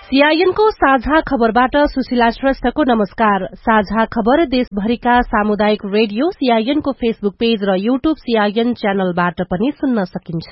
सीआईएनको साझा खबरबाट सुशीला श्रेष्ठको नमस्कार। साझा खबर देशभरिका सामुदायिक रेडियो सीआईएनको फेसबुक पेज र यूट्यूब सीआईएन च्यानलबाट पनि सुन्न सकिन्छ।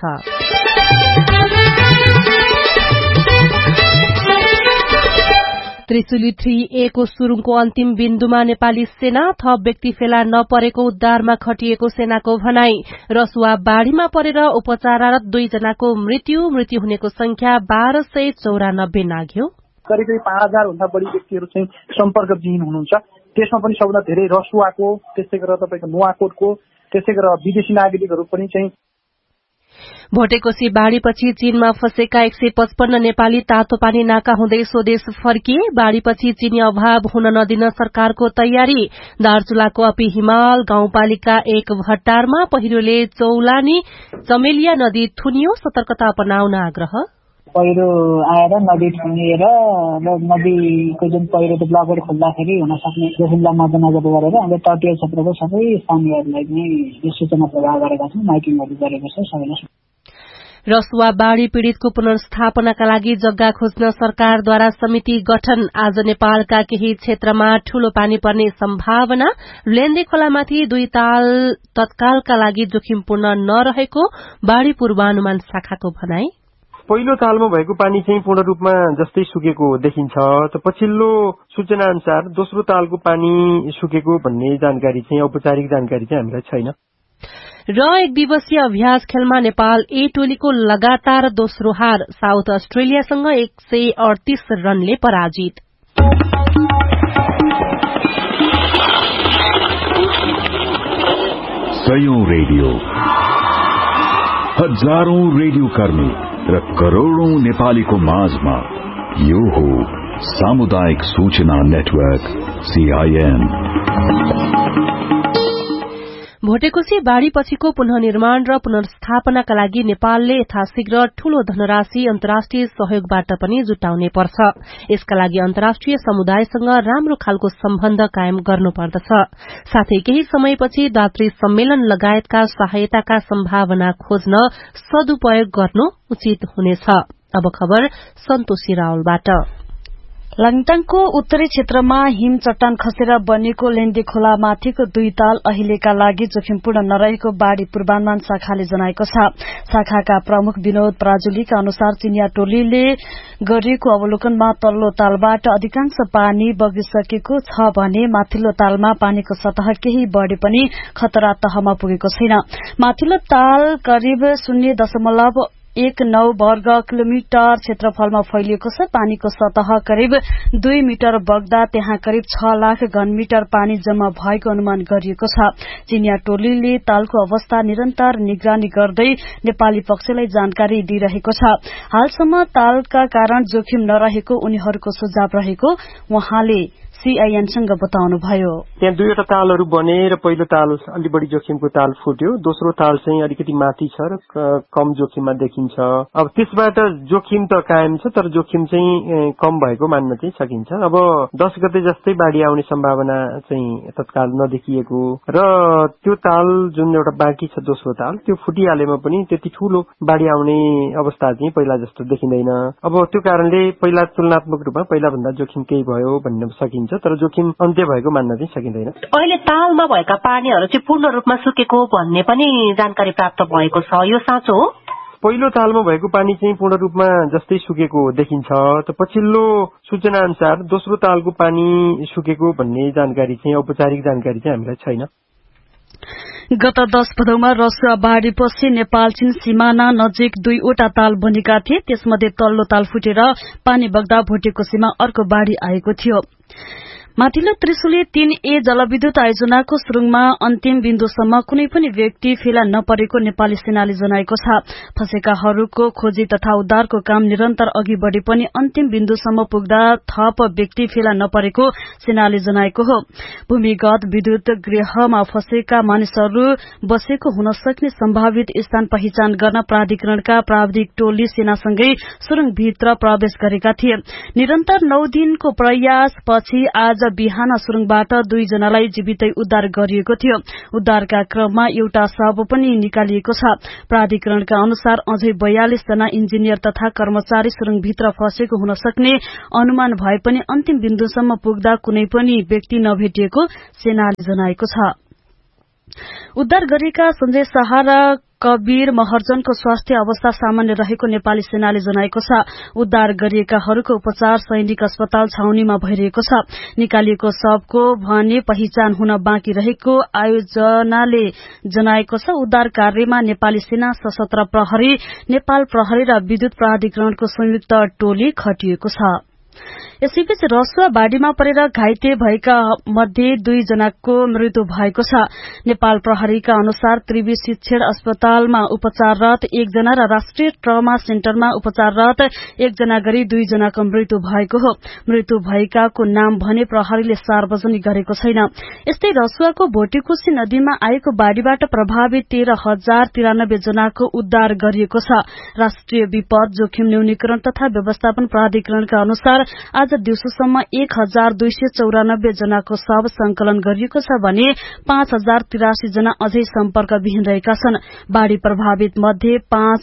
त्रिशुली 3A को सुरुङको अन्तिम बिन्दुमा नेपाली सेना, थप व्यक्ति फेला नपरेको उद्धारमा खटिएको सेनाको भनाई। रसुवा बाढ़ीमा परेर उपचाररत 2 जनाको मृत्यु हुनेको संख्या 1294 नाग्यो। करिब 5000 भन्दा बढी व्यक्तिहरू चाहिँ सम्पर्कविहीन हुनुहुन्छ। त्यसमा पनि सबभन्दा धेरै रसुवाको, त्यसै गरेर तपाईको नुवाकोटको, त्यसै गरेर विदेशी नागरिकहरू पनि चाहिँ। भोटेकोशी बाढ़ीपछि चीनमा फँसेका 155 नेपाली तातो पानी नाका हुँदै स्वदेश फर्किए। बाढ़ीपछि चीनी अभाव हुन नदिन सरकारको तयारी। दार्चुलाको अपी हिमाल गाउँपालिका 1 भट्टारमा पहिरोले चौलानी चमेलिया नदी थुनियो, सतर्कता अपनाउन आग्रह। पहिरो आएर नदी थुनिएर नदीको जुन पहिरो ब्लकहरू खोल्दाखेरि हुन सक्ने जोखिमलाई मध्यनजर गरेर हामीले तटीय क्षेत्रको सबै स्थानीयहरूलाई नै यो सूचना प्रदान गरेका छौं। माइकिङहरू गरेको छ सबैलाई। रसुवा बाढ़ी पीड़ितको पुनर्स्थापनाका लागि जग्गा खोज्न सरकारद्वारा समिति गठन। आज नेपालका केही क्षेत्रमा ठूलो पानी पर्ने सम्भावना। लेन्डे खोलामाथि 2 ताल तत्कालका लागि जोखिमपूर्ण नरहेको बाढ़ी पूर्वानुमान शाखाको भनाई। पहिलो तालमा भएको पानी चाहिँ पूर्ण रूपमा जस्तै सुकेको देखिन्छ, त पछिल्लो सूचना अनुसार दोस्रो तालको पानी सुकेको भन्ने जानकारी चाहिँ औपचारिक जानकारी चाहिँ हामीलाई छैन। र 1 दिवसीय अभ्यास खेलमा नेपाल ए टोलीको लगातार दोस्रो हार। साउथ अस्ट्रेलियासँग 138 रनले पराजित। सयौं रेडियो, हजारौं रेडियो कर्मी र करोड़ौं नेपालीको माझमा यो हो सामुदायिक सूचना नेटवर्क सीआईएन। भोटेकोशी बाढ़ीपछिको पुनर्निर्माण र पुनर्स्थापनाका लागि नेपालले यथाशीघ्र ठूलो धनराशि अन्तर्राष्ट्रिय सहयोगबाट पनि जुटाउने पर्छ। यसका लागि अन्तर्राष्ट्रिय समुदायसँग राम्रो खालको सम्बन्ध कायम गर्नुपर्दछ। साथै केही समयपछि दात्री सम्मेलन लगायतका सहायताका सम्भावना खोज्न सदुपयोग गर्नु उचित हुनेछ। अब खबर सन्तोषी रावलबाट। लाङटाङको उत्तरी क्षेत्रमा हिम चट्टान खसेर बनेको लेन्डे खोला माथिको 2 ताल अहिलेका लागि जोखिमपूर्ण नरहेको बाढ़ी पूर्वानुमान शाखाले जनाएको छ। शाखाका प्रमुख विनोद पराजुलीका अनुसार चिनिया टोलीले गरिएको अवलोकनमा तल्लो तालबाट अधिकांश पानी बगिसकेको छ भने माथिल्लो तालमा पानीको सतह केही बढ़े पनि खतरा तहमा पुगेको छैन। माथिल्लो ताल करिब 0.19 वर्ग किलोमिटर क्षेत्रफलमा फैलिएको छ। पानीको सतह करिब 2 मिटर बग्दा त्यहाँ करिब 6 लाख घनमिटर पानी जम्मा भएको अनुमान गरिएको छ। चिनिया टोलीले तालको अवस्था निरन्तर निगरानी गर्दै नेपाली पक्षलाई जानकारी दिइरहेको छ। हालसम्म तालका कारण जोखिम नरहेको उनीहरूको सुझाव रहेको उहाँले सीआईएनसँग बताउनुभयो। त्यहाँ 2वटा तालहरू बने र पहिलो ताल अलि बढी जोखिमको ताल फुट्यो, दोस्रो ताल चाहिँ अलिकति माथि छ र कम जोखिममा देखिन्छ। अब त्यसबाट जोखिम त कायम छ, तर जोखिम चाहिँ कम भएको मान्न चाहिँ सकिन्छ। अब 10 गते जस्तै बाढ़ी आउने सम्भावना चाहिँ तत्काल नदेखिएको र त्यो ताल जुन एउटा बाँकी छ दोस्रो ताल त्यो फुटिहालेमा पनि त्यति ठूलो बाढ़ी आउने अवस्था चाहिँ पहिला जस्तो देखिँदैन। अब त्यो कारणले पहिला तुलनात्मक रूपमा पहिला भन्दा जोखिम केही भयो भन्न सकिन्छ, तर जोखिम अन्त्य भएको मान्न चाहिँ सकिँदैन। अहिले तालमा भएका पानीहरू चाहिँ पूर्ण रूपमा सुकेको भन्ने पनि जानकारी प्राप्त भएको छ, यो साँचो हो? पहिलो तालमा भएको पानी चाहिँ पूर्ण रूपमा जस्तै सुकेको देखिन्छ, त पछिल्लो सूचना अनुसार दोस्रो तालको पानी सुकेको भन्ने जानकारी चाहिँ औपचारिक जानकारी चाहिँ हामीलाई छैन। गत 10 भदौमा रसुवा बाढ़ीपछि नेपाल चीन सीमाना नजिक 2वटा ताल बनेका थिए। त्यसमध्ये तल्लो ताल फुटेर पानी बग्दा भोटेकोशीमा अर्को बाढ़ी आएको थियो। माथिल्लो त्रिशुली 3A जलविद्युत आयोजनाको सुरुङमा अन्तिम बिन्दुसम्म कुनै पनि व्यक्ति फेला नपरेको नेपाली सेनाले जनाएको छ। फँसेकाहरूको खोजी तथा उद्धारको काम निरन्तर अघि बढ़े पनि अन्तिम बिन्दुसम्म पुग्दा थप व्यक्ति फेला नपरेको सेनाले जनाएको हो। भूमिगत विद्युत गृहमा फँसेका मानिसहरू बसेको हुन सक्ने सम्भावित स्थान पहिचान गर्न प्राधिकरणका प्राविधिक टोली सेनासँगै सुरुङभित्र प्रवेश गरेका थिए। निरन्तर 9 दिनको प्रयासपछि आज बिहान सुरुङबाट 2 जनालाई जीवितै उद्धार गरिएको थियो। उद्धारका क्रममा एउटा शव पनि निकालिएको छ। प्राधिकरणका अनुसार अझै 42 जना इन्जिनियर तथा कर्मचारी सुरुङभित्र फँसेको हुन सक्ने अनुमान भए पनि अन्तिम बिन्दुसम्म पुग्दा कुनै पनि व्यक्ति नभेटिएको सेनाले जनाएको छ। उद्धार गरिएका सञ्जय शाह र कबीर महर्जनको स्वास्थ्य अवस्था सामान्य रहेको नेपाली सेनाले जनाएको छ। उद्धार गरिएकाहरूको उपचार सैनिक अस्पताल छाउनीमा भइरहेको छ। निकालिएको शवको भने पहिचान हुन बाँकी रहेको आयोजनाले जनाएको छ। उद्धार कार्यमा नेपाली सेना, सशस्त्र प्रहरी, नेपाल प्रहरी र विद्युत प्राधिकरणको संयुक्त टोली खटिएको छ। यसैबीच रसुवा बाढ़ीमा परेर घाइते भएका मध्ये 2 जनाको मृत्यु भएको छ। नेपाल प्रहरीका अनुसार त्रिवी शिक्षण अस्पतालमा उपचाररत 1 जना र राष्ट्रिय ट्रमा सेन्टरमा उपचाररत 1 जना गरी 2 जनाको मृत्यु भएको हो। मृत्यु भएकाको नाम भने प्रहरीले सार्वजनिक गरेको छैन। यस्तै रसुवाको भोटेकोशी नदीमा आएको बाढ़ीबाट प्रभावित 13,093 जनाको उद्धार गरिएको छ। राष्ट्रिय विपद जोखिम न्यूनीकरण तथा व्यवस्थापन प्राधिकरणका अनुसार आज दिउँसोसम्म 1,294 जनाको शव संकलन गरिएको छ भने 5,083 जना अझै सम्पर्कविहीन रहेका छन्। बाढ़ी प्रभावित मध्ये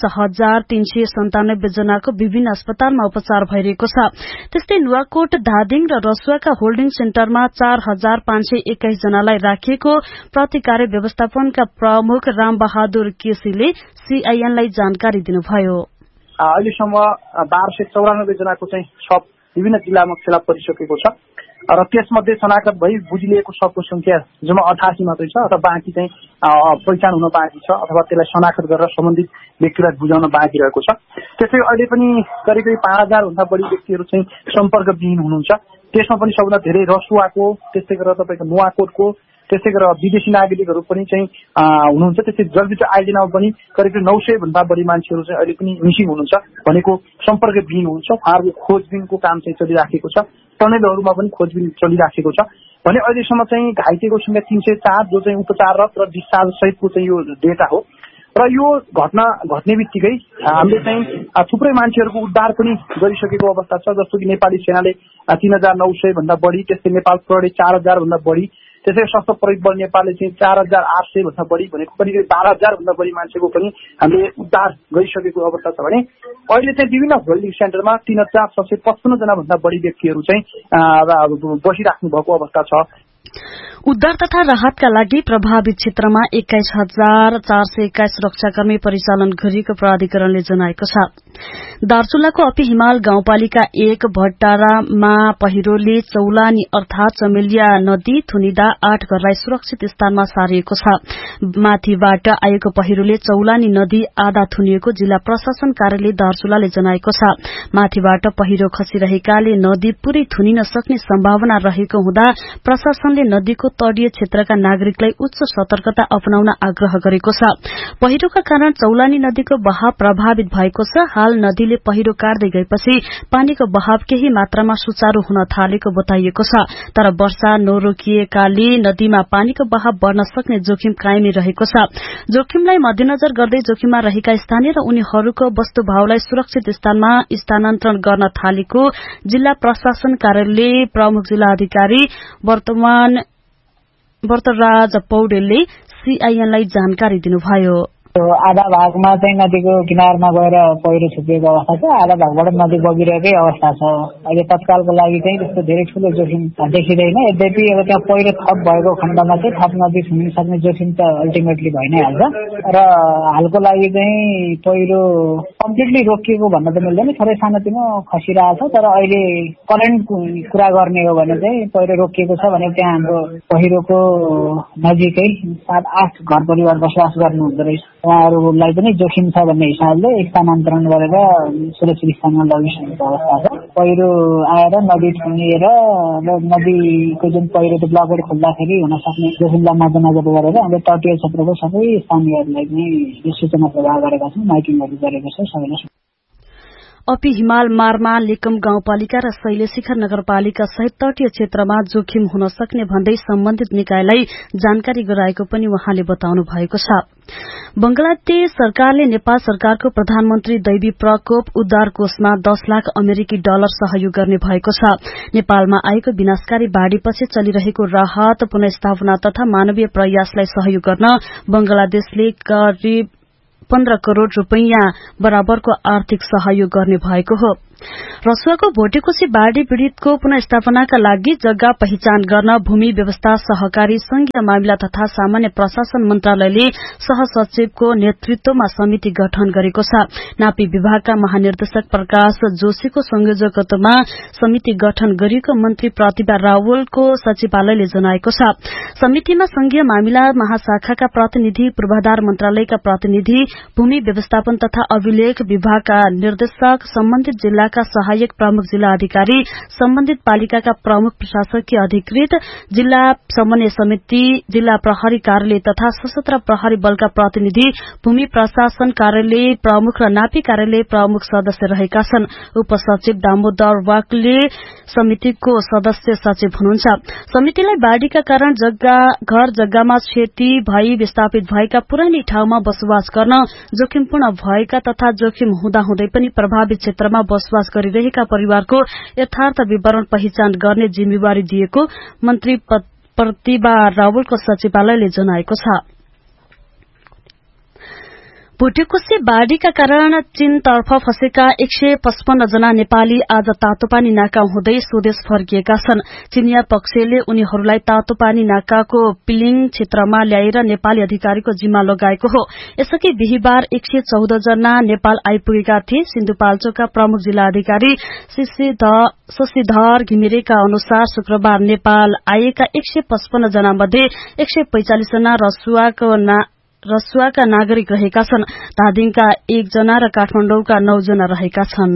5,397 जनाको विभिन्न अस्पतालमा उपचार भइरहेको छ। त्यस्तै नुवाकोट, धादिङ र रसुवाका होल्डिङ सेन्टरमा 4,521 जनालाई राखिएको प्रतिकार्य व्यवस्थापनका प्रमुख रामबहादुर केसीले सीआईएनलाई जानकारी दिनुभयो। अहिलेसम्म 1,294 जनाको चाहिँ शव विभिन्न जिल्लामा फेला परिसकेको छ र त्यसमध्ये शनाखत भई बुझिलिएको शवको संख्या जम्मा 88 मात्रै छ अथवा बाँकी चाहिँ पहिचान हुन बाँकी छ अथवा त्यसलाई शनाखत गरेर सम्बन्धित व्यक्तिलाई बुझाउन बाँकी रहेको छ। त्यसै अहिले पनि करिब 5,000 भन्दा बढी व्यक्तिहरू चाहिँ सम्पर्कविहीन हुनुहुन्छ। त्यसमा पनि सबभन्दा धेरै रसुवाको, त्यस्तै गरेर तपाईको नुवाकोटको, त्यसै गरेर विदेशी नागरिकहरू पनि चाहिँ हुनुहुन्छ। त्यस्तै जलविद्युत आयोजनामा पनि करिब 900 भन्दा बढी मान्छेहरू चाहिँ अहिले पनि मिसिङ हुनुहुन्छ भनेको सम्पर्कविहीन हुनुहुन्छ। उहाँहरूको खोजबिनको काम चाहिँ चलिराखेको छ। टनेलहरूमा पनि खोजबिन चलिराखेको छ भने अहिलेसम्म चाहिँ घाइतेको संख्या 304 जो चाहिँ उपचाररत र डिस्चार्ज सहितको चाहिँ यो डेटा हो र यो घटना घट्ने बित्तिकै हामीले चाहिँ थुप्रै मान्छेहरूको उद्धार पनि गरिसकेको अवस्था छ। जस्तो कि नेपाली सेनाले 3,900 भन्दा बढी, त्यस्तै नेपाल प्रहरी 4,000 भन्दा बढी, त्यसै सशस्त्र प्रहरी बल नेपालले चाहिँ 4,800 भन्दा बढी भनेको करिब 12,000 भन्दा बढी मान्छेको पनि हामीले उद्धार गरिसकेको अवस्था छ भने अहिले चाहिँ विभिन्न होल्डिङ सेन्टरमा 3,655 जना भन्दा बढी व्यक्तिहरू चाहिँ बसिराख्नु भएको अवस्था छ। उद्धार तथा राहतका लागि प्रभावित क्षेत्रमा 21,421 सुरक्षाकर्मी परिचालन गरिएको प्राधिकरणले जनाएको छ। दार्चुलाको अपी हिमाल गाउँपालिका 1 भट्टारामा पहिरोले चौलानी अर्थात चमेलिया नदी थुनिदा 8 घरलाई सुरक्षित स्थानमा सारिएको छ। माथिबाट आएको पहिरोले चौलानी नदी आधा थुनिएको जिल्ला प्रशासन कार्यालय दार्चुलाले जनाएको छ। माथिबाट पहिरो खसिरहेकाले नदी पूरै थुनिन सक्ने सम्भावना रहेको हुँदा प्रशासनले नदीको तटीय क्षेत्रका नागरिकलाई उच्च सतर्कता अपनाउन आग्रह गरेको छ। पहिरोका कारण चौलानी नदीको बहाव प्रभावित भएको छ। हाल नदीले पहिरो काट्दै गएपछि पानीको बहाव केही मात्रामा सुचारू हुन थालेको बताइएको छ। तर वर्षा नरोकिएकाले नदीमा पानीको बहाव बढ़न सक्ने जोखिम कायमै रहेको छ। जोखिमलाई मध्यनजर गर्दै जोखिममा रहेका स्थानीय र उनीहरूको वस्तुभावलाई सुरक्षित स्थानमा स्थानान्तरण गर्न थालेको जिल्ला प्रशासन कार्यालय प्रमुख जिल्ला अधिकारी वर्तराज पौडेलले सीआईएनलाई जानकारी दिनुभयो। आधा भागमा चाहिँ नदीको किनारमा गएर पहिरो छुपिएको अवस्था छ, आधा भागबाट नदी बगिरहेकै अवस्था छ। अहिले तत्कालको लागि चाहिँ त्यस्तो धेरै ठूलो जोखिम देखिँदैन। यद्यपि अब त्यहाँ पहिरो थप भएको खण्डमा चाहिँ थप नदी छुम्न सक्ने जोखिम त अल्टिमेटली भइ नै हाल्छ र हालको लागि चाहिँ पहिरो कम्प्लिटली रोकिएको भन्न त मिल्दैन, थोरै सानोतिनो खसिरहेछ। तर अहिले करेन्ट कुरा गर्ने हो भने चाहिँ पहिरो रोकिएको छ भने त्यहाँ हाम्रो पहिरोको नजिकै 7-8 घर परिवार बसोबास गर्नु हुँदो रहेछ। उहाँहरूलाई पनि जोखिम छ भन्ने हिसाबले स्थानान्तरण गरेर सुरक्षित स्थानमा लगिसकेको अवस्था छ। पहिरो आएर नदी थुनिएर र नदीको जुन पहिरोको ब्लकहरू खोल्दाखेरि हुन सक्ने जोखिमलाई मध्यनजर गरेर हामीले तटीय क्षेत्रको सबै स्थानीयहरूलाई पनि यो सूचना प्रवाह गरेका छौँ, माइकिङहरू गरेको छ सबैलाई। अपी हिमाल मार्मा लेकम गाउँपालिका र शैलशिखर नगरपालिका सहित तटीय क्षेत्रमा जोखिम हुन सक्ने भन्दै सम्बन्धित निकायलाई जानकारी गराएको पनि उहाँले बताउनु भएको छ। बंगलादेश सरकारले नेपाल सरकारको प्रधानमन्त्री दैवी प्रकोप उद्धार कोषमा 10 लाख अमेरिकी डलर सहयोग गर्ने भएको छ। नेपालमा आएको विनाशकारी बाढ़ीपछि चलिरहेको राहत पुनर्स्थापना तथा मानवीय प्रयासलाई सहयोग गर्न बंगलादेशले करिब 15 करोड़ रूपैयाँ बराबरको आर्थिक सहयोग गर्ने भएको हो। रसुवाको भोटेकोशी बाढ़ी पीड़ितको पुनर्स्थापनाका लागि जग्गा पहिचान गर्न भूमि व्यवस्था सहकारी संघीय मामिला तथा सामान्य प्रशासन मन्त्रालयले सहसचिवको नेतृत्वमा समिति गठन गरेको छ। नापी विभागका महानिर्देशक प्रकाश जोशीको संयोजकत्वमा समिति गठन गरिएको मन्त्री प्रतिभा रावलको सचिवालयले जनाएको छ। समितिमा संघीय मामिला महाशाखाका प्रतिनिधि, पूर्वाधार मन्त्रालयका प्रतिनिधि, भूमि व्यवस्थापन तथा अभिलेख विभागका निर्देशक, सम्बन्धित जिल्लाका सहायक प्रमुख जिल्ला अधिकारी, सम्बन्धित पालिकाका प्रमुख प्रशासकीय अधिकृत, जिल्ला समन्वय समिति, जिल्ला प्रहरी कार्यालय तथा सशस्त्र प्रहरी बलका प्रतिनिधि, भूमि प्रशासन कार्यालय प्रमुख र नापी कार्यालय प्रमुख सदस्य रहेका छन्। उपसचिव दामोदर वाकले समितिको सदस्य सचिव हुनुहुन्छ। समितिलाई बाढ़ीका कारण घर जग्गामा क्षति भई विस्थापित भएका पुरानै ठाउँमा बसोबास गर्न, जोखिमपूर्ण भएका तथा जोखिम हुँदाहुँदै पनि प्रभावित क्षेत्रमा बसोबास गरिरहेका परिवारको यथार्थ विवरण पहिचान गर्ने जिम्मेवारी दिएको मन्त्री प्रतिभा रावलको सचिवालयले जनाएको छ। भोटेकोशी बाढ़ीका कारण चीनतर्फ फँसेका 155 जना नेपाली आज तातोपानी नाका हुँदै स्वदेश फर्किएका छन्। चीनिया पक्षले उनीहरूलाई तातोपानी नाकाको पिलिङ क्षेत्रमा ल्याएर नेपाली अधिकारीको जिम्मा लगाएको हो। यसअघि बिहिबार 114 जना नेपाल आइपुगेका थिए। सिन्धुपाल्चोकका प्रमुख जिल्ला अधिकारी शशिधर घिमिरेका अनुसार शुक्रबार नेपाल आएका 155 जना मध्ये 145 जना रसुवाका नागरिक रहेका छन्। धादिङका 1 जना र काठमाडौँका 9 जना रहेका छन्।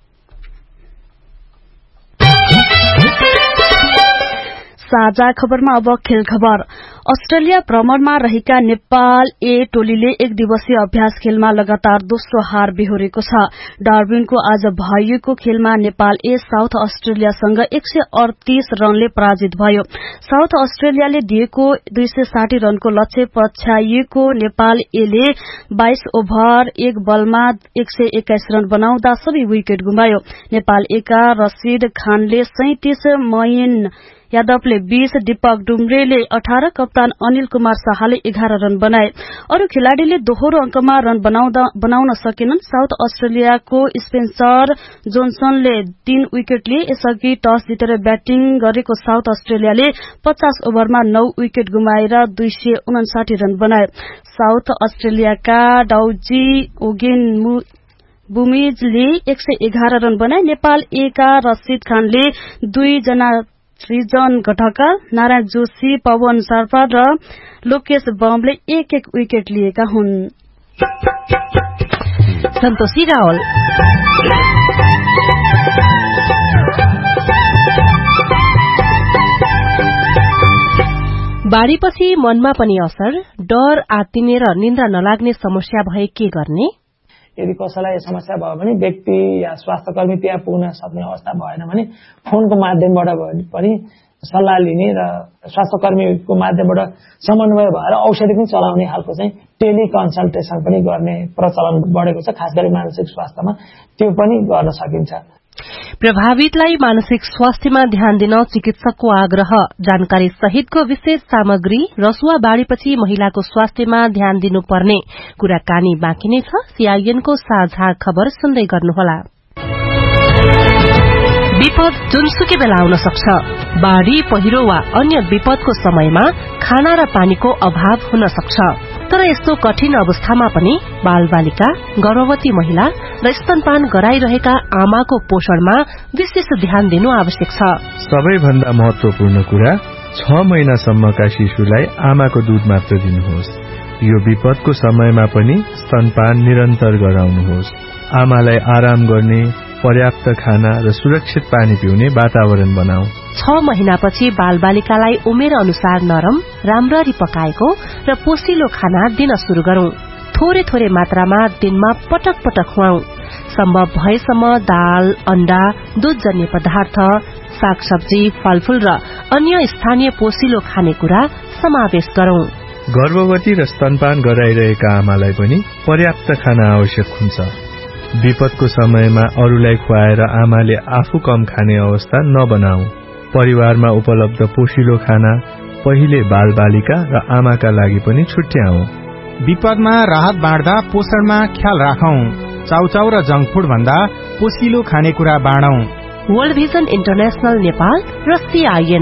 साझा खबरमा अब खेल खबर। अस्ट्रेलिया भ्रमणमा रहेका नेपाल ए टोलीले 1 दिवसीय अभ्यास खेलमा लगातार दोस्रो हार बेहोरेको छ। डार्बिनको आज भएको खेलमा नेपाल ए साउथ अस्ट्रेलियासँग 138 रनले पराजित भयो। साउथ अस्ट्रेलियाले दिएको 260 रनको लक्ष्य पछ्याइएको नेपाल एले 22 ओभर 1 बलमा 121 रन बनाउँदा सबै विकेट गुमायो। नेपाल एका रशीद खानले 37, मयन यादवले 20, दीपक डुम्रेले 18, कप्तान अनिल कुमार शाहले 11 रन बनाए। अरू खेलाड़ीले दोहोरो अंकमा रन बनाउन सकेनन्। साउथ अस्ट्रेलियाको स्पेन्सर जोन्सनले 3 विकेट लिए। यसअघि टस जितेर ब्याटिङ गरेको साउथ अस्ट्रेलियाले 50 ओभरमा 9 विकेट गुमाएर 259 रन बनाए। साउथ अस्ट्रेलियाका डाउजी ओगेन बुमिजले 111 रन बनाए। नेपाल ए का रशीद खानले 2 जना, सृजन घटका, नारायण जोशी, पवन शर्मा र लोकेश बमले 1-1 विकेट लिएका हुन्। सन्तोषी रावल। बाढ़ीपछि मनमा पनि असर, डर, आत्तिने र निन्द्रा नलाग्ने समस्या भए के गर्ने? यदि कसैलाई समस्या भयो भने व्यक्ति या स्वास्थ्यकर्मी त्यहाँ पुग्न सक्ने अवस्था भएन भने फोनको माध्यमबाट पनि सल्लाह लिने र स्वास्थ्यकर्मीको माध्यमबाट समन्वय भएर औषधि पनि चलाउने खालको चाहिँ टेलिकन्सल्टेसन पनि गर्ने प्रचलन बढेको छ। खास गरी मानसिक स्वास्थ्यमा त्यो पनि गर्न सकिन्छ। प्रभावितलाई मानसिक स्वास्थ्यमा ध्यान दिन चिकित्सकको आग्रह। जानकारी सहितको विशेष सामग्री। रसुवा बाढ़ीपछि महिलाको स्वास्थ्यमा ध्यान दिनुपर्ने कुराकानी बाँकी नै छ। सीआईएनको साझा खबर सुन्दै गर्नुहोला। विपद जुनसुकै बेला आउन सक्छ। बाढ़ी, पहिरो वा अन्य विपदको समयमा खाना र पानीको अभाव हुन सक्छ। तर यस्तो कठिन अवस्थामा पनि बालबालिका, गर्भवती महिला र स्तनपान गराइरहेका आमाको पोषणमा विशेष ध्यान दिनु आवश्यक छ। सबैभन्दा महत्वपूर्ण कुरा 6 महिनासम्मका शिशुलाई आमाको दूध मात्र दिनुहोस्। यो विपदको समयमा पनि स्तनपान निरन्तर गराउनुहोस्। आमालाई आराम गर्ने, पर्याप्त खाना र सुरक्षित पानी पिउने वातावरण बनाऊ। 6 महिनापछि बालबालिकालाई उमेर अनुसार नरम, राम्ररी पकाएको र पोषिलो खाना दिन शुरू गरौं। थोरै थोरै मात्रामा दिनमा पटक पटक खुवाऊ। सम्भव भएसम्म दाल, अण्डा, दूधजन्य पदार्थ, सागसब्जी, फलफूल र अन्य स्थानीय पोषिलो खानेकुरा समावेश गरौं। गर्भवती र स्तनपान गराइरहेका आमालाई पनि पर्याप्त खाना आवश्यक हुन्छ। विपदको समयमा अरूलाई खुवाएर आमाले आफू कम खाने अवस्था नबनाऊ। परिवारमा उपलब्ध पोषिलो खाना पहिले बालबालिका र आमाका लागि पनि छुट्याऊ। विपदमा राहत बाँड्दा पोषणमा ख्याल राखौं। चाउचाउ र जंक फूड भन्दा पोषिलो खानेकुरा बाँडौं। वर्ल्ड भिजन इन्टरनेशनल नेपाल र CIN।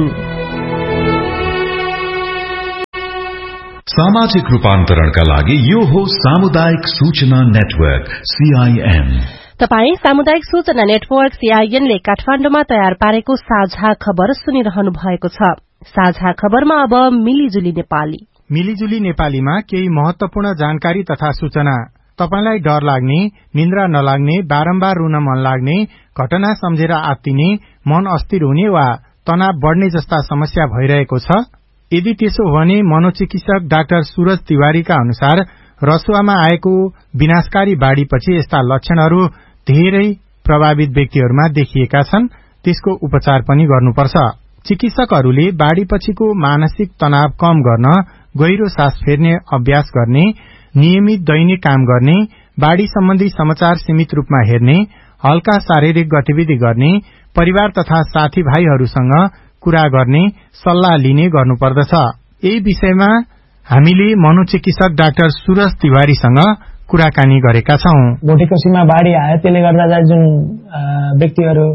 सामाजिक रूपान्तरणका लागि यो हो सामुदायिक सूचना नेटवर्क CIN। तपाई सामुदायिक सूचना नेटवर्क CIN ले काठमाण्डुमा तयार पारेको साझा खबर सुनिरहनु भएको छ। साझा खबरमा अब मिलिजुली नेपाली। मिलिजुली नेपालीमा केही महत्वपूर्ण जानकारी तथा सूचना। तपाईलाई डर लाग्ने, निन्द्रा नलाग्ने, बारम्बार रुन मन लाग्ने, घटना सम्झेर आत्तिने, मन अस्थिर हुने वा तनाव बढ़ने जस्ता समस्या भइरहेको छ? यदि त्यसो हो भने मनोचिकित्सक डाक्टर सूरज तिवारीका अनुसार रसुवामा आएको विनाशकारी बाढ़ीपछि यस्ता लक्षणहरू धेरै प्रभावित व्यक्तिहरूमा देखिएका छन्। त्यसको उपचार पनि गर्नुपर्छ। चिकित्सकहरूले बाढ़ीपछिको मानसिक तनाव कम गर्न गहिरो सास फेर्ने अभ्यास गर्ने, नियमित दैनिक काम गर्ने, बाढ़ी सम्बन्धी समाचार सीमित रूपमा हेर्ने, हल्का शारीरिक गतिविधि गर्ने, परिवार तथा साथीभाइहरूसँग कुरा गर्ने, सल्लाह लिने गर्नुपर्दछ। यही विषयमा हामीले मनोचिकित्सक डाक्टर सूरज तिवारीसँग कुराकानी गरेका छौं। भोटेकोसीमा बाढ़ी आयो, त्यसले गर्दा जुन व्यक्तिहरू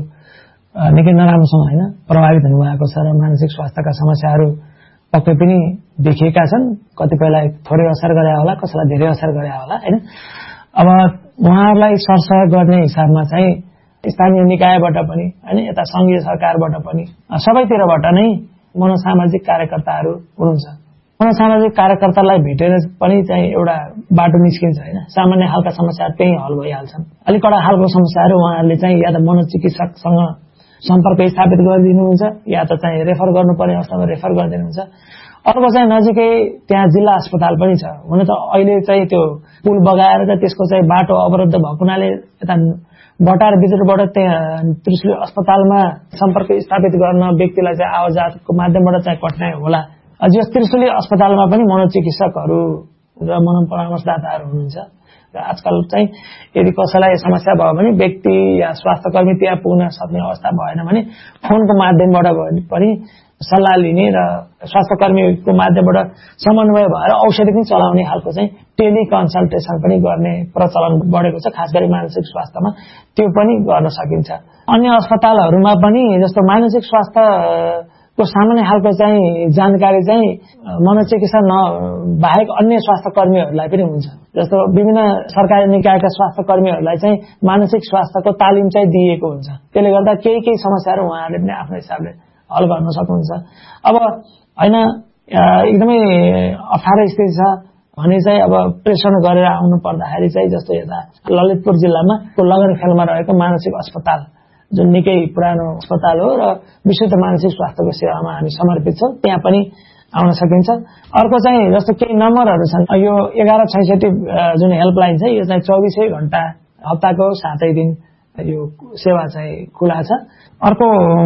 निकै नराम्रोसँग हैन प्रभावित हुनुभएको छ र मानसिक स्वास्थ्यका समस्याहरू पक्कै पनि देखिएका छन्। कतिपयलाई थोरै असर गरे होला, कसैलाई धेरै असर गरे होला हैन। अब उहाँहरूलाई सरसह गर्ने हिसाबमा चाहिँ स्थानीय निकायबाट पनि हैन, यता संघीय सरकारबाट पनि सबैतिरबाट नै मनोसामाजिक कार्यकर्ताहरू हुनुहुन्छ। मनोसामाजिक कार्यकर्तालाई भेटेर पनि चाहिँ एउटा बाटो निस्किन्छ हैन। सामान्य खालका समस्याहरू त्यही हल भइहाल्छन्। अलिक कडा खालको समस्याहरू उहाँहरूले चाहिँ या त मनोचिकित्सकसँग सम्पर्क स्थापित गरिदिनुहुन्छ या त चाहिँ रेफर गर्नुपर्ने अवस्थामा रेफर गरिदिनुहुन्छ। अर्को चाहिँ नजिकै त्यहाँ जिल्ला अस्पताल पनि छ। हुन त अहिले चाहिँ त्यो पुल बगाएर चाहिँ त्यसको चाहिँ बाटो अवरुद्ध भएको हुनाले यता बटार भित्रबाट त्यहाँ त्रिशुली अस्पतालमा सम्पर्क स्थापित गर्न व्यक्तिलाई चाहिँ आवाजातको माध्यमबाट चाहिँ कठिनाइ होला। अझ त्रिशुली अस्पतालमा पनि मनोचिकित्सकहरू र मनोपरामर्शदाताहरू हुनुहुन्छ। र आजकल चाहिँ यदि कसैलाई समस्या भयो भने व्यक्ति या स्वास्थ्यकर्मी त्यहाँ पुग्न सक्ने अवस्था भएन भने फोनको माध्यमबाट पनि सल्लाह लिने र स्वास्थ्यकर्मीको माध्यमबाट समन्वय भएर औषधि पनि चलाउने खालको चाहिँ टेलिकन्सल्टेसन पनि गर्ने प्रचलन बढेको छ। खास गरी मानसिक स्वास्थ्यमा त्यो पनि गर्न सकिन्छ। अन्य अस्पतालहरूमा पनि जस्तो मानसिक स्वास्थ्यको सामान्य खालको चाहिँ जानकारी चाहिँ मनोचिकित्सा बाहेक अन्य स्वास्थ्यकर्मीहरूलाई पनि हुन्छ। जस्तो विभिन्न सरकारी निकायका स्वास्थ्यकर्मीहरूलाई चाहिँ मानसिक स्वास्थ्यको तालिम चाहिँ दिएको हुन्छ। त्यसले गर्दा केही समस्याहरू उहाँहरूले पनि आफ्नो हिसाबले हल गर्न सक्नुहुन्छ। अब हैन एकदमै अप्ठ्यारो स्थिति छ भने चाहिँ अब प्रेषण गरेर आउनु पर्दाखेरि चाहिँ जस्तो यता ललितपुर जिल्लामा लगनखेलमा रहेको मानसिक अस्पताल जुन निकै पुरानो अस्पताल हो र विशुद्ध मानसिक स्वास्थ्यको सेवामा हामी समर्पित छौं, त्यहाँ पनि आउन सकिन्छ। अर्को चाहिँ जस्तो केही नम्बरहरू छन्। यो 1166 जुन हेल्पलाइन छ यो चाहिँ 24 घण्टा हप्ताको 7 दिन यो सेवा चाहिँ खुला छ। अर्को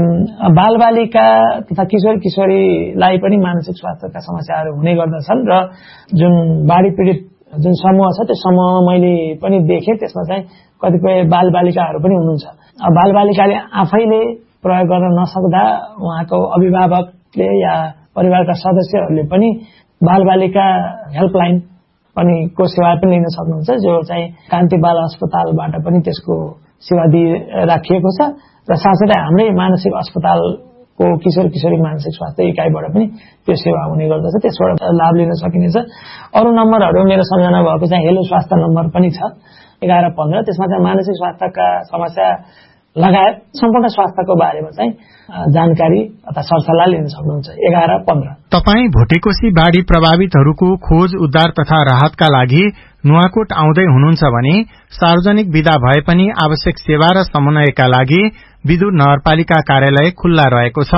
बालबालिका तथा किशोर किशोरीलाई पनि मानसिक स्वास्थ्यका समस्याहरू हुने गर्दछन् र जुन बाढी पीडित जुन समूह छ त्यो समूहमा मैले पनि देखेँ त्यसमा चाहिँ कतिपय बालबालिकाहरू पनि हुनुहुन्छ। बालबालिकाले आफैले प्रयोग गर्न नसक्दा उहाँको अभिभावकले या परिवारका सदस्यहरूले पनि बालबालिका हेल्पलाइन पनि को सेवा पनि लिन सक्नुहुन्छ, जो चाहिँ कान्ति बाल अस्पतालबाट पनि त्यसको सेवा राखिएको छ र साथसाथै हाम्रै मानसिक अस्पतालको किशोर किशोरी मानसिक स्वास्थ्य इकाइबाट पनि त्यो सेवा हुने गर्दछ। त्यसबाट लाभ लिन सकिनेछ। अरू नम्बरहरू मेरो सम्झना भएको चाहिँ हेलो स्वास्थ्य नम्बर पनि छ 1115। त्यसमा चाहिँ मानसिक स्वास्थ्यका समस्या लगायत सम्पूर्ण स्वास्थ्यको बारेमा चाहिँ जानकारी अथवा सरसल्लाह लिन सक्नुहुन्छ। 1115। तपाई भोटेकोशी बाढी प्रभावितहरूको खोज उद्धार तथा राहतका लागि नुवाकोट आउँदै हुनुहुन्छ भने सार्वजनिक विदा भए पनि आवश्यक सेवा र समन्वयका लागि विदुर नगरपालिका कार्यालय खुल्ला रहेको छ।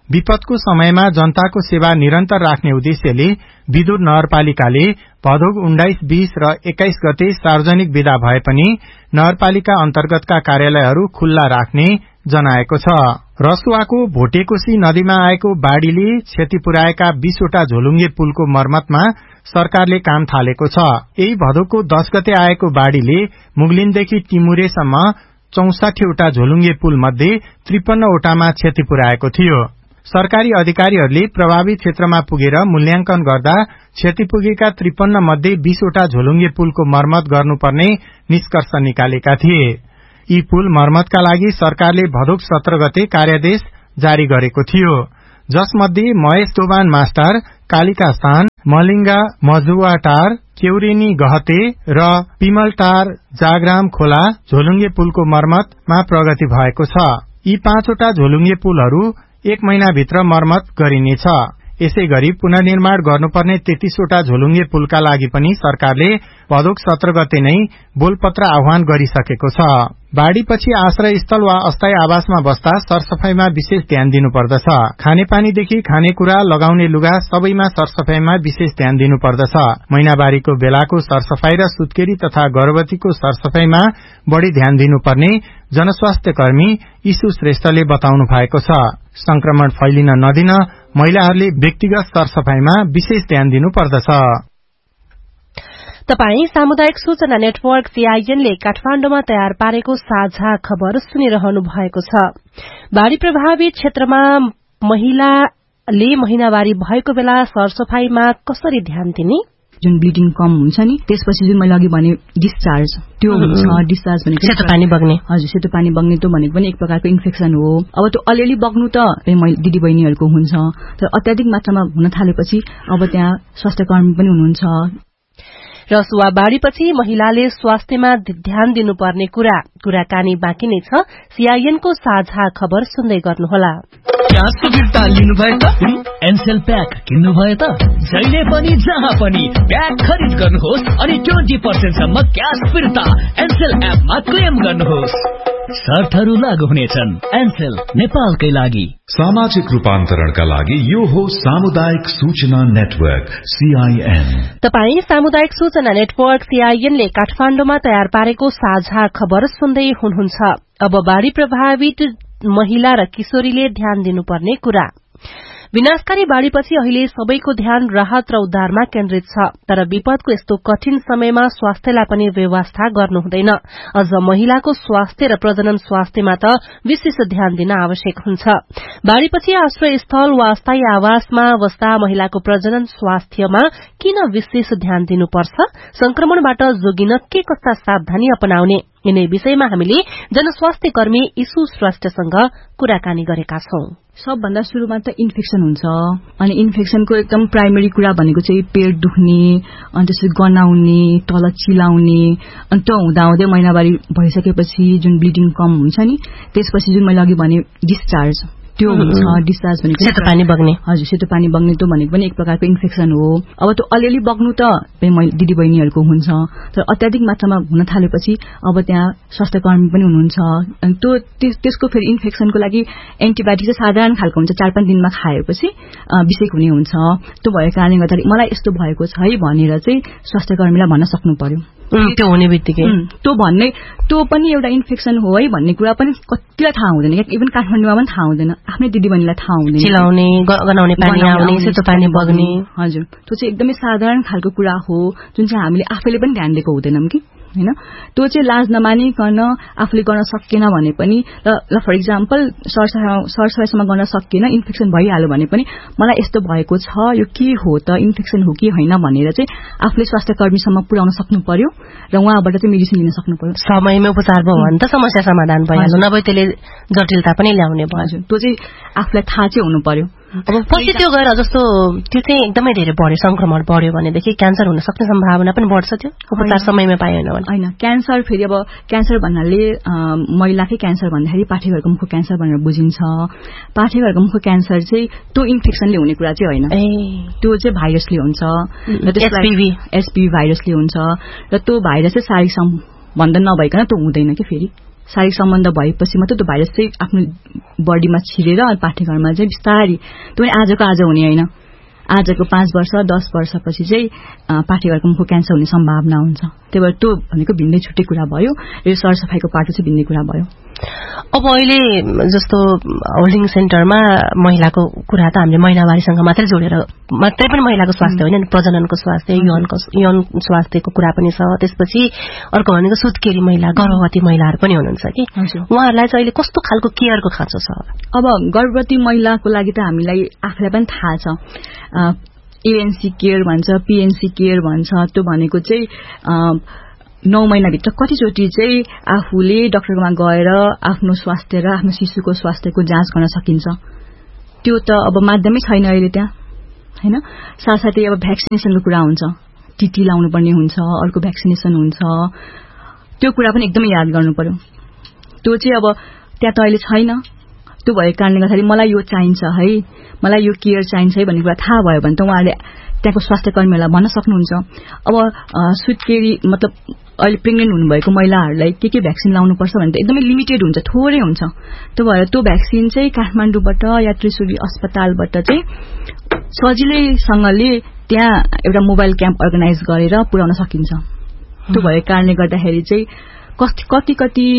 विपदको समयमा जनताको सेवा निरन्तर राख्ने उद्देश्यले विदुर नगरपालिकाले भदौ 19, 20 र 21 गते सार्वजनिक विदा भए पनि नगरपालिका अन्तर्गतका कार्यालयहरू खुल्ला राख्ने जनाएको छ। रसुवाको भोटेकोशी नदीमा आएको बाढ़ीले क्षति पुर्याएका 20 वटा झोलुङ्गे पुलको मर्मतमा सरकारले काम थालेको छ। यही भदौको 10 गते आएको बाढ़ीले मुगलिनदेखि टिमुरेसम्म 64 वटा झोलुङ्गे पुल मध्ये 53 वटामा क्षति पुर्याएको थियो। सरकारी अधिकारीहरूले प्रभावित क्षेत्रमा पुगेर मूल्याङ्कन गर्दा क्षति पुगेका 53 मध्ये 20 वटा झोलुङ्गे पुलको मर्मत गर्नुपर्ने निष्कर्ष निकालेका थिए। यी पुल मर्मतका लागि सरकारले भदौ 17 गते कार्यादेश जारी गरेको थियो, जसमध्ये महेश दोबान मास्टर, कालिका स्थान, मलिङ्गा मजुवाटार, केउरेनी गहते र पिमलटार जाग्राम खोला झोलुङ्गे पुलको मर्मतमा प्रगति भएको छ। यी 5 वटा झोलुङ्गे पुलहरू 1 महिनाभित्र मर्मत गरिनेछ। यसै गरी पुनर्निर्माण गर्नुपर्ने 33 वटा झोलुङ्गे पुलका लागि पनि सरकारले भदौ 17 गते नै बोलपत्र आह्वान गरिसकेको छ। बाढ़ीपछि आश्रय स्थल वा अस्थायी आवासमा बस्दा सरसफाईमा विशेष ध्यान दिनुपर्दछ। खानेपानीदेखि खानेकुरा, लगाउने लुगा सबैमा सरसफाईमा विशेष ध्यान दिनुपर्दछ। महिनावारीको बेलाको सरसफाई र सुत्केरी तथा गर्भवतीको सरसफाईमा बढ़ी ध्यान दिनुपर्ने जनस्वास्थ्य कर्मी ईशु श्रेष्ठले बताउनु भएको छ। संक्रमण फैलिन नदिन महिलाहरूले व्यक्तिगत सरसफाईमा विशेष ध्यान दिनुपर्दछ। तपाई सामुदायिक सूचना नेटवर्क सीआईएनले काठमाण्डुमा तयार पारेको साझा खबर सुनिरहनु भएको छ। बाढ़ी प्रभावित क्षेत्रमा महिलाले महिनावारी भएको बेला सरसफाईमा कसरी ध्यान दिने? जुन ब्लिडिङ कम हुन्छ नि, त्यसपछि जुन मैले अघि भने डिस्चार्ज त्यो हुन्छ। डिस्चार्ज भनेको सेतो पानी बग्ने। हजुर, सेतो पानी बग्ने त्यो भनेको पनि एक प्रकारको इन्फेक्सन हो। अब त्यो अलिअलि बग्नु त दिदी बहिनीहरूको हुन्छ, तर अत्याधिक मात्रामा हुन थालेपछि अब त्यहाँ स्वास्थ्यकर्मी पनि हुनुहुन्छ। रसुवा बाढ़ीपछि महिलाले स्वास्थ्यमा ध्यान दिनुपर्ने कुराकानी बाँकी नै छ। सीआईएनको साझा खबर सुन्दै गर्नुहोला। क्यासको फिर्ता लिनुभयो त? एनसेल प्याक किन्नुभयो त? जहिले पनि जहाँ पनि प्याक खरिद गर्नुहोस् अनि 20% सम्म क्यास फिर्ता एनसेल एपमा क्लेम गर्नुहोस्। शर्तहरू लागू हुनेछन्। एनसेल नेपालकै लागि। सामाजिक रूपान्तरणका लागि यो हो सामुदायिक सूचना नेटवर्क सीआईएन। तपाई सामुदायिक सूचना नेटवर्क सीआईएनले काठमाण्डुमा तयार पारेको साझा खबर सुन्दै हुनुहुन्छ। अब बाढ़ी प्रभावित महिला र किशोरीले ध्यान दिनुपर्ने कुरा। विनाशकारी बाढ़ीपछि अहिले सबैको ध्यान राहत र उद्धारमा केन्द्रित छ, तर विपदको यस्तो कठिन समयमा स्वास्थ्यलाई पनि व्यवस्था गर्नु हुँदैन। अझ महिलाको स्वास्थ्य र प्रजनन स्वास्थ्यमा त विशेष ध्यान दिन आवश्यक हुन्छ। बाढ़ीपछि आश्रय स्थल वा अस्थायी आवासमा बस्दा महिलाको प्रजनन स्वास्थ्यमा किन विशेष ध्यान दिनुपर्छ? संक्रमणबाट जोगिन के कस्ता सावधानी अपनाउने? यिनै विषयमा हामीले जनस्वास्थ्य कर्मी ईशु श्रेष्ठसँग कुराकानी गरेका छौं। सबभन्दा सुरुमा त इन्फेक्सन हुन्छ, अनि इन्फेक्सनको एकदम प्राइमेरी कुरा भनेको चाहिँ पेट दुख्ने, अनि त्यसपछि गनाउने, तल चिलाउने, अनि त्यो हुँदाहुँदै महिनावारी भइसकेपछि जुन ब्लिडिङ कम हुन्छ नि, त्यसपछि जुन मैले अघि भने डिस्चार्ज त्यो हुन्छ। डिस्चार्ज भनेको सेतो पानी बग्ने। हजुर, सेतो पानी बग्ने त्यो भनेको पनि एक प्रकारको इन्फेक्सन हो। अब त्यो अलिअलि बग्नु त दिदी बहिनीहरूको हुन्छ, तर अत्याधिक मात्रामा हुन थालेपछि अब त्यहाँ स्वास्थ्यकर्मी पनि हुनुहुन्छ। अनि त्यसको फेरि इन्फेक्सनको लागि एन्टिबायोटिक चाहिँ साधारण खालको हुन्छ, 4-5 दिनमा खाएपछि बिसेक हुने हुन्छ। त्यो भएको कारणले गर्दाखेरि मलाई यस्तो भएको छ है भनेर चाहिँ स्वास्थ्यकर्मीलाई भन्न सक्नु पर्यो। त्यो हुने बित्तिकै त्यो पनि एउटा इन्फेक्सन हो है भन्ने कुरा पनि कतिलाई थाहा हुँदैन। इभन काठमाडौँमा पनि थाहा हुँदैन, आफ्नै दिदीबहिनीलाई थाहा हुँदैन। चिलाउने, गनाउने पानी आउने, सेतो पानी बग्ने। हजुर, त्यो चाहिँ एकदमै साधारण खालको कुरा हो, जुन चाहिँ हामीले आफैले पनि ध्यान दिएको हुँदैनौँ कि हैन। त्यो चाहिँ लाज नमानिकन आफूले गर्न सकिएन भने पनि ल फर इक्जाम्पल सरसफाईसम्म गर्न सकिएन, इन्फेक्सन भइहाल्यो भने पनि मलाई यस्तो भएको छ, यो के हो त, इन्फेक्सन हो कि होइन भनेर चाहिँ आफूले स्वास्थ्यकर्मीसम्म पुर्याउन सक्नु पर्यो र उहाँबाट चाहिँ मेडिसिन लिन सक्नु पर्यो। समयमै उपचार भयो भने त समस्या समाधान भइहाल्यो, नभए त्यसले जटिलता पनि ल्याउने भयो। त्यो चाहिँ आफूलाई थाहा चाहिँ हुनु पर्यो। अब पछि त्यो गएर जस्तो त्यो चाहिँ एकदमै धेरै बढ्यो, संक्रमण बढ्यो भनेदेखि क्यान्सर हुन सक्ने सम्भावना पनि बढ्छ। त्यो उपचार समयमा पाएन भने होइन। क्यान्सर फेरि अब क्यान्सर भन्नाले महिलाकै क्यान्सर भन्दाखेरि पाठेघरको मुखको क्यान्सर भनेर बुझिन्छ। पाठेघरको मुखको क्यान्सर चाहिँ त्यो इन्फेक्सनले हुने कुरा चाहिँ होइन, त्यो चाहिँ भाइरसले हुन्छ, एसपीभी भाइरसले हुन्छ। र त्यो भाइरस चाहिँ शारीरिक सम्बन्ध नभइकन त्यो हुँदैन कि फेरि शारीरिक सम्बन्ध भएपछि मात्र त्यो भाइरस चाहिँ आफ्नो बडीमा छिरेर पाठेघरमा चाहिँ बिस्तारै त्यो पनि आजको आज हुने होइन, आजको 5 वर्ष 10 वर्षपछि चाहिँ पाठेघरको मुखको क्यान्सर हुने सम्भावना हुन्छ। त्यही भएर त्यो भनेको भिन्दै छुट्टै कुरा भयो, यो सरसफाइको पाटो चाहिँ भिन्दै कुरा भयो। अब अहिले जस्तो होल्डिङ सेन्टरमा महिलाको कुरा त हामीले महिनावारीसँग मात्रै जोडेर मात्रै पनि महिलाको स्वास्थ्य होइन, प्रजननको स्वास्थ्य, यौन स्वास्थ्यको कुरा पनि छ। त्यसपछि अर्को भनेको सुत्केरी महिला, गर्भवती महिलाहरू पनि हुनुहुन्छ कि, उहाँहरूलाई चाहिँ अहिले कस्तो खालको केयरको खाँचो छ? अब गर्भवती महिलाको लागि त हामीलाई आफूलाई पनि थाहा छ, एएनसी केयर भन्छ, पीएनसी केयर भन्छ। त्यो भनेको चाहिँ 9 महिनाभित्र कतिचोटि चाहिँ आफूले डाक्टरकोमा गएर आफ्नो स्वास्थ्य र आफ्नो शिशुको स्वास्थ्यको जाँच गर्न सकिन्छ। त्यो त अब माध्यमै छैन अहिले त्यहाँ हैन। साथसाथै अब भ्याक्सिनेसनको कुरा हुन्छ, टीटी लाउनु पर्ने हुन्छ, अर्को भ्याक्सिनेसन हुन्छ, त्यो कुरा पनि एकदमै याद गर्नु पर्यो। त्यो चाहिँ अब त्यहाँ त अहिले छैन। त्यो भएको कारणले गर्दाखेरि मलाई यो चाहिन्छ है, मलाई यो केयर चाहिन्छ है भन्ने कुरा थाहा भयो भने त उहाँहरूले त्यहाँको स्वास्थ्य कर्मीहरूलाई भन्न सक्नुहुन्छ। अब सुत्केरी मतलब अहिले प्रेग्नेन्ट हुनुभएको महिलाहरूलाई के भ्याक्सिन लाउनुपर्छ भने त एकदमै लिमिटेड हुन्छ, थोरै हुन्छ। त्यो भएर त्यो भ्याक्सिन चाहिँ काठमाडौँबाट या त्रिशुली अस्पतालबाट चाहिँ सजिलैसँगले त्यहाँ एउटा मोबाइल क्याम्प अर्गनाइज गरेर पुर्याउन सकिन्छ। त्यो भएको कारणले गर्दाखेरि चाहिँ कति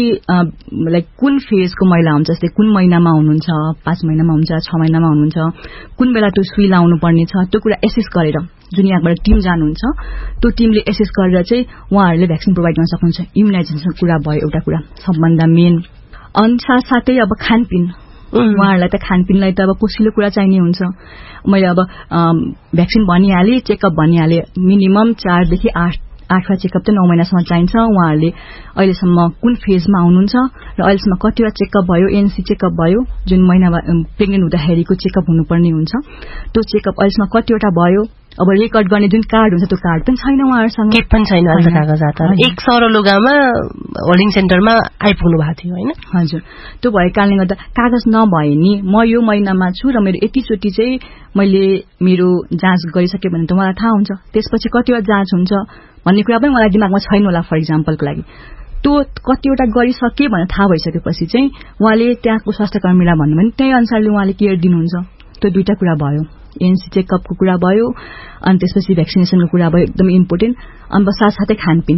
लाइक कुन फेजको महिला हुन्छ, जस्तै कुन महिनामा हुनुहुन्छ, 5 महिनामा हुन्छ, 6 महिनामा हुनुहुन्छ, कुन बेला त्यो सुई लाउनु पर्ने छ, त्यो कुरा एसेस गरेर जुन यहाँबाट टिम जानुहुन्छ त्यो टिमले एसेस गरेर चाहिँ उहाँहरूले भ्याक्सिन प्रोभाइड गर्न सक्नुहुन्छ। इम्युनाइजेसनको कुरा भयो एउटा कुरा सबभन्दा मेन। अनि साथसाथै अब खानपिन, उहाँहरूलाई त खानपिनलाई त अब पोसिलो कुरा चाहिने हुन्छ। मैले अब भ्याक्सिन भनिहालेँ, चेकअप भनिहालेँ, मिनिमम 4 देखि 8 चेकअप त 9 महिनासम्म चाहिन्छ। उहाँहरूले अहिलेसम्म कुन फेजमा आउनुहुन्छ र अहिलेसम्म कतिवटा चेकअप भयो, एनसी चेकअप भयो, जुन महिना प्रेग्नेन्ट हुँदाखेरिको चेकअप हुनुपर्ने हुन्छ, त्यो चेकअप अहिलेसम्म कतिवटा भयो। अब रेकर्ड गर्ने जुन कार्ड हुन्छ त्यो कार्ड पनि छैन उहाँहरूसँग, के पनि छैन कागजात। एक सरलुगामा होल्डिङ सेन्टरमा आइपुग्नु भएको थियो होइन? हजुर, त्यो भएको कारणले गर्दा कागज नभए नि म यो महिनामा छु र मेरो यतिचोटि चाहिँ मैले मेरो जाँच गरिसकेँ भने त मलाई थाहा हुन्छ। त्यसपछि कतिवटा जाँच हुन्छ भन्ने कुरा पनि मलाई दिमागमा छैन होला। फर इक्जाम्पलको लागि त्यो कतिवटा गरिसके भनेर थाहा भइसकेपछि चाहिँ उहाँले त्यहाँको स्वास्थ्य कर्मीलाई भन्नु भने त्यही अनुसारले उहाँले केयर दिनुहुन्छ। त्यो दुईटा कुरा भयो, एनसी चेकअपको कुरा भयो अनि त्यसपछि भ्याक्सिनेसनको कुरा भयो, एकदमै इम्पोर्टेन्ट। अनि साथसाथै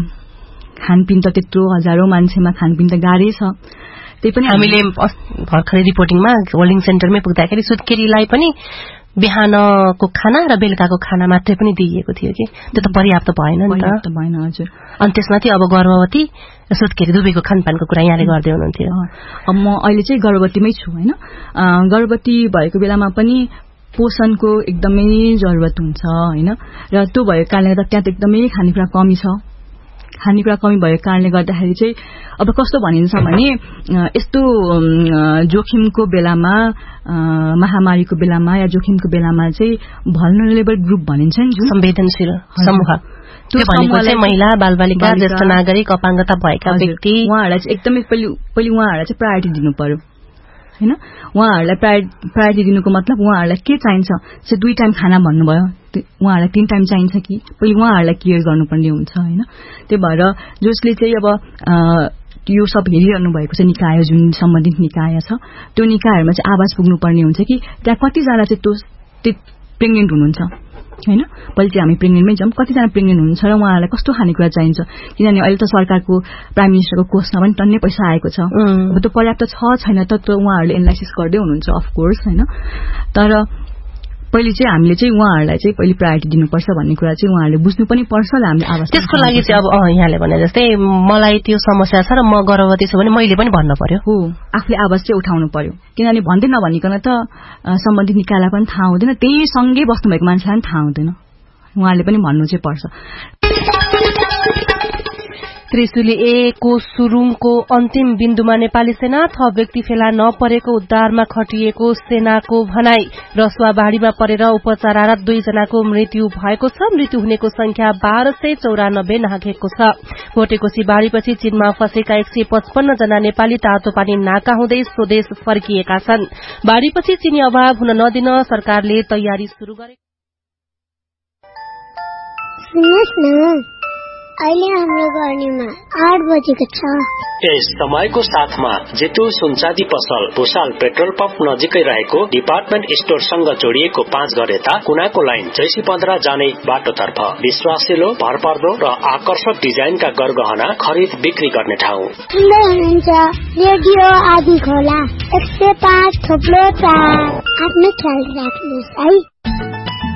खानपिन त त्यत्रो हजारौं मान्छेमा खानपिन त गाह्रै छ। त्यही पनि हामीले भर्खरै रिपोर्टिङमा होल्डिङ सेन्टरमै पुग्दाखेरि सुत्केरीलाई पनि बिहानको खाना र बेलुकाको खाना मात्रै पनि दिइएको थियो कि त्यो त पर्याप्त भएन नि त। भएन हजुर। अनि त्यसमाथि अब गर्भवती र सुत्केरी दुवैको खानपानको कुरा यहाँले गर्दै हुनुहुन्थ्यो। अब म अहिले चाहिँ गर्भवतीमै छु होइन। गर्भवती भएको बेलामा पनि पोषणको एकदमै जरुरत हुन्छ होइन, र त्यो भएको कारणले गर्दा त्यहाँ त एकदमै खानेकुरा कमी छ। खानेकुरा कमी भएको कारणले गर्दाखेरि चाहिँ अब कस्तो भनिन्छ भने यस्तो जोखिमको बेलामा, महामारीको बेलामा या जोखिमको बेलामा चाहिँ भल्नरेबल ग्रुप भनिन्छ नि, जुन संवेदनशील समूह, त्यो भनेको चाहिँ महिला, बालबालिका, ज्येष्ठ नागरिक, अपाङ्गता भएका व्यक्ति, उहाँहरूलाई चाहिँ एकदमै पहिले उहाँहरूलाई चाहिँ प्रायोरिटी दिनु पर्यो हैन। उहाँहरूलाई प्रायोरिटी दिनुको मतलब उहाँहरूलाई के चाहिन्छ, चाहिँ 2 टाइम खाना भन्नुभयो, उहाँहरूलाई 3 टाइम चाहिन्छ कि पहिले उहाँहरूलाई केयर गर्नुपर्ने हुन्छ हैन। त्यही भएर जसले चाहिँ अब यो सब हेरिरहनु भएको छ निकाय, जुन सम्बन्धित निकाय छ त्यो निकायहरूमा चाहिँ आवाज पुग्नुपर्ने हुन्छ कि त्यहाँ कतिजना चाहिँ त्यो प्रेग्नेन्ट हुनुहुन्छ हैन। पहिले चाहिँ हामी प्रेग्नेन्टमै जाउँ, कतिजना प्रेग्नेन्ट हुनुहुन्छ र उहाँहरूलाई कस्तो खानेकुरा चाहिन्छ, किनभने अहिले त सरकारको प्राइम मिनिस्टरको कोषमा पनि टन्नै पैसा आएको छ। अब त्यो पर्याप्त छ छैन त उहाँहरूले एनालाइसिस गर्दै हुनुहुन्छ अफकोर्स हैन। तर पहिले चाहिँ हामीले चाहिँ उहाँहरूलाई चाहिँ पहिले प्रायोरिटी दिनुपर्छ भन्ने कुरा चाहिँ उहाँहरूले बुझ्नु पनि पर्छ र हामीले आवाज त्यसको लागि चाहिँ अब यहाँले भने जस्तै मलाई त्यो समस्या छ र म गर्भवती छु भने मैले पनि भन्न पर्यो। हो, आफूले आवाज चाहिँ उठाउनु पर्यो, किनभने भन्दै नभनिकन त सम्बन्धित निकायलाई पनि थाहा हुँदैन, त्यही सँगै बस्नुभएको मान्छेलाई पनि थाहा हुँदैन, उहाँले पनि भन्नु चाहिँ पर्छ। त्रिशुली 1 को सुरुङको अन्तिम बिन्दुमा नेपाली सेना थप व्यक्ति फेला नपरेको उद्धारमा खटिएको सेनाको भनाई। रसुवाबाढीमा परेर उपचाररत 2 जनाको मृत्यु भएको छ। मृत्यु हुनेको संख्या 1294 नाघेको छ। भोटेकोशी बाढीपछि चीनमा फँसेका 155 जना नेपाली तातोपानी नाका हुँदै स्वदेश फर्किएका छन्। बाढीपछि चीनी अभाव हुन नदिन सरकारले तयारी शुरू गरेको। अहिले हाम्रो गर्नेमा 8 बजेको छ। यस समयको साथमा जेतु सुनचाँदी पसल भुसाल पेट्रोल पम्प नजिकै रहेको डिपार्टमेन्ट स्टोरसँग जोडिएको 5 घर यता कुनाको लाइन जैसी 15 जाने बाटोतर्फ विश्वासिलो भरपर्दो र आकर्षक डिजाइनका गरगहना खरिद बिक्री गर्ने ठाउँ। सुन्दै हुनुहुन्छ रेडियो आदि खोला 105 थोप्लो 4। आफ्नो ख्याल राख्नुहोस् है।